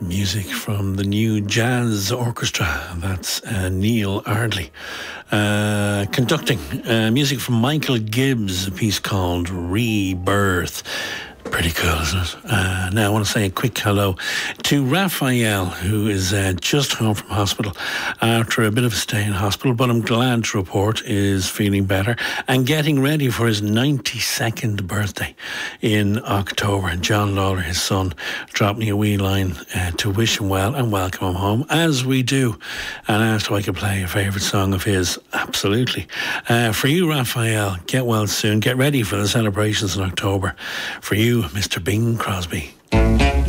Music from the New Jazz Orchestra. That's Neil Ardley. Conducting music from Michael Gibbs, a piece called Rebirth. Pretty cool, isn't it? Now I want to say a quick hello to Raphael, who is just home from hospital after a bit of a stay in hospital, but I'm glad to report is feeling better and getting ready for his 92nd birthday in October. And John Lawler, his son, dropped me a wee line to wish him well and welcome him home, as we do, and asked if I could play a favourite song of his. Absolutely. For you, Raphael, get well soon. Get ready for the celebrations in October. For you, Mr. Bing Crosby.